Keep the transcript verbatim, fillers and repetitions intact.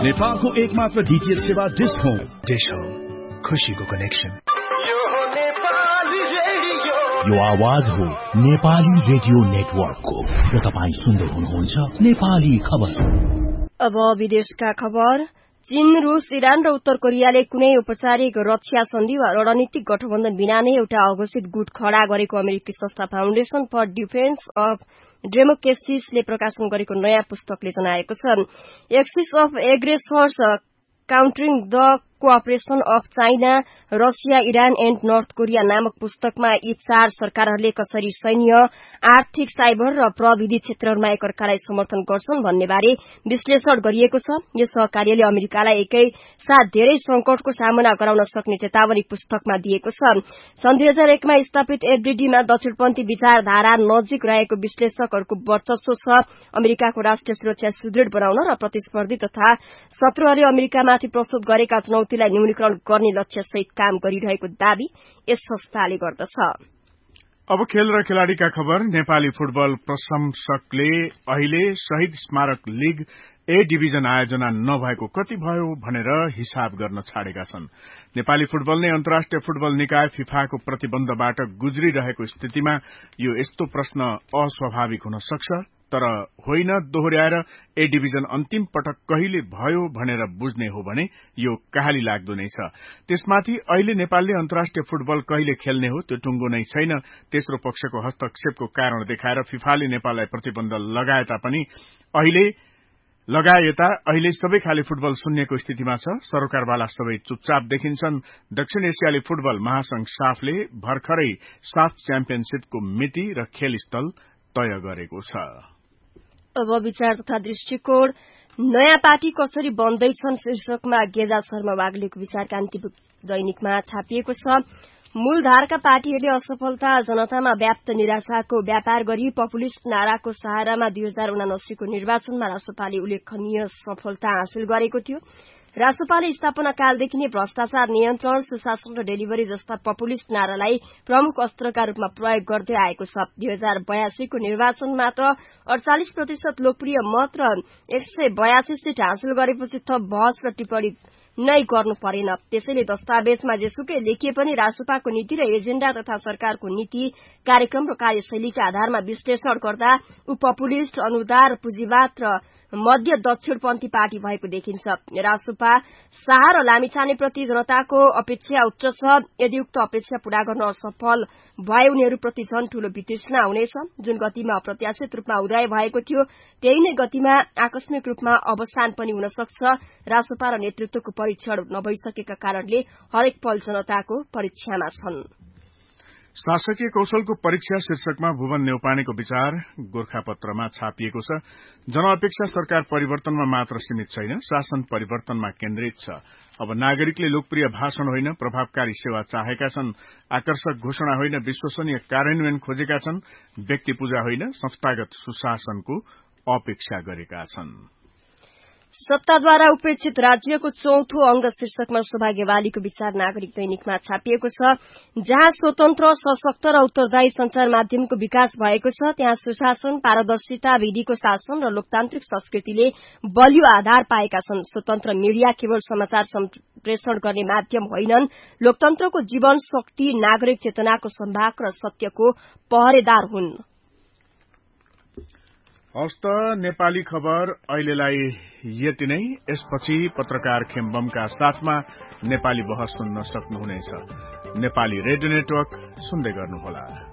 नेपालको एकमात्र डीटीएच सेवा डिश होम। डिश होम, खुशीको कनेक्सन। यो आवाज हो नेपाली रेडियो नेटवर्कको र तपाईँ सुन्दै हुनुहुन्छ नेपाली खबर। अब विदेशका खबर। चीन, रूस, इरान र उत्तर कोरियाले कुनै औपचारिक रक्षा सन्धि वा रणनीतिक गठबन्धन बिना नै एउटा अघोषित गुट खड़ा गरेको अमेरिकी संस्था फाउन्डेशन फर डिफेन्स अफ डेमोक्रेसीले प्रकाशन गरेको नयाँ पुस्तकले जनाएको छ। Axis of एग्रेसर्स काउन्टरिङ the cooperation of China, Russia, Iran and north Korea नामक पुस्तकमा यी चार सरकारहरूले कसरी सैन्य, आर्थिक, साइबर र प्रविधि क्षेत्रहरूमा एकअर्कालाई समर्थन गर्छन् भन्ने बारे विश्लेषण गरिएको छ। यो सहकार्यले अमेरिकालाई एकै साथ धेरै संकटको सामना गराउन सक्ने चेतावनी पुस्तकमा दिएको छ। सन् दुई हजार एकमा स्थापित एफडीडीमा दक्षिणपन्थी विचारधारा नजिक रहेको विश्लेषकहरूको वर्चस्व छ। अमेरिकाको राष्ट्रिय सुरक्षा सुदृढ़ बनाउन र प्रतिस्पर्धी तथा शत्रुहरूले अमेरिकामाथि प्रस्तुत गरेका चुनौती लाई न्यूनीकरण गर्ने लक्ष्य सहित काम गरिरहेको दावी यस संस्थाले गर्दछ। अब खेल र खेलाड़ीका खबर। नेपाली फुटबल प्रशंसकले अहिले शहीद स्मारक लीग ए डिभिजन आयोजना नभएको कति भयो भनेर हिसाब गर्न छाडेका छन्। नेपाली फुटबल नै अन्तर्राष्ट्रिय फुटबल निकाय फिफाको प्रतिबन्धबाट गुज्रिरहेको स्थितिमा यो यस्तो प्रश्न अस्वाभाविक हुन सक्छ, तर होइन दोहोर्याएर ए डिभिजन अन्तिम पटक कहिले भयो भनेर बुझ्ने हो भने यो कहाली लाग्दो नै छ। त्यसमाथि अहिले नेपालले अन्तर्राष्ट्रिय फुटबल कहिले खेल्ने हो त्यो टुंगो नै छैन। तेस्रो पक्षको हस्तक्षेपको कारण देखाएर फिफाले नेपाललाई प्रतिबन्ध लगाए तापनि अहिले लगाए यता अहिले सबै खाले फुटबल सुन्नेको स्थितिमा छ। सरोकारवाला सबै चुपचाप देखिन्छन्। दक्षिण एसियाली फुटबल महासंघ साफले भर्खरै साफ च्याम्पियनशीपको मिति र खेलस्थल तय गरेको छ। अब विचार तथा दृष्टिकोण। नयाँ पार्टी कसरी बन्दैछन् शीर्षकमा गेजा शर्मा वाग्लेको विचार कान्ति दैनिकमा छापिएको छ। मूलधारका पार्टीहरूले असफलता, जनतामा व्याप्त निराशाको व्यापार गरी पपुलिस्ट नाराको सहारामा दुई हजार उनासीको निर्वाचनमा रासोपाले उल्लेखनीय सफलता हासिल गरेको थियो। रासोपाले स्थापना कालदेखि नै भ्रष्टाचार नियन्त्रण, सुशासन र डेलिभरी जस्ता पपुलिस्ट नारालाई प्रमुख अस्त्रका रूपमा प्रयोग गर्दै आएको छ। दुई हजार बयासीको निर्वाचनमा त अड़चालिस प्रतिशत लोकप्रिय मत र एक सय बयासी सीट हासिल गरेपछि थप बहस र टिप्पणी नै गर्नु परेन। त्यसैले दस्तावेजमा जेसुकै लेखिए पनि रासोपाको नीति र एजेण्डा तथा सरकारको नीति, कार्यक्रम र कार्यशैलीका आधारमा विश्लेषण गर्दा ऊ पपुलिस्ट, अनुदार, पुँजीवाद र मध्य दक्षिणपन्थी पार्टी भएको देखिन्छ। रासोपा शाह र लामिछानेप्रति जनताको अपेक्षा उच्च छ। यदि उक्त अपेक्षा पूरा गर्न असफल भए उनीहरूप्रति झन ठूलो वितृष्णा हुनेछ। जुन गतिमा अप्रत्याशित रूपमा उदय भएको थियो त्यही नै गतिमा आकस्मिक रूपमा अवसान पनि हुन सक्छ। रासोपा र नेतृत्वको परीक्षण नभइसकेका कारणले हरेक पल जनताको परीक्षामा छन्। शासकीय कौशलको परीक्षा शीर्षकमा भुवन नेउपानेको विचार गोर्खापत्रमा छापिएको छ। जनअपेक्षा सरकार परिवर्तनमा मात्र सीमित छैन, शासन परिवर्तनमा केन्द्रित छ। अब नागरिकले लोकप्रिय भाषण होइन प्रभावकारी सेवा चाहेका छन्, आकर्षक घोषणा होइन विश्वसनीय कार्यान्वयन खोजेका छन्, व्यक्ति पूजा होइन संस्थागत सुशासनको अपेक्षा गरेका छन्। सत्ताद्वारा उपेक्षित राज्यको चौथो अंग शीर्षकमा सौभाग्यवालीको विचार नागरिक दैनिकमा छापिएको छ। जहाँ स्वतन्त्र, सशक्त र उत्तरदायी संचार माध्यमको विकास भएको छ त्यहाँ सुशासन, पारदर्शिता, विधिको शासन र लोकतान्त्रिक संस्कृतिले बलियो आधार पाएका छन्। स्वतन्त्र मीडिया केवल समाचार सम्प्रेषण गर्ने माध्यम होइनन्, लोकतन्त्रको जीवन शक्ति, नागरिक चेतनाको सम्भाग र सत्यको पहरेदार हुन्। हस्त नेपाली खबर अहिलेलाई यति नै। यसपछि पत्रकार खेम्बमका साथमा नेपाली बहस सुन्न सक्नुहुनेछ। नेपाली रेडियो नेटवर्क सुन्दै गर्नुहोला।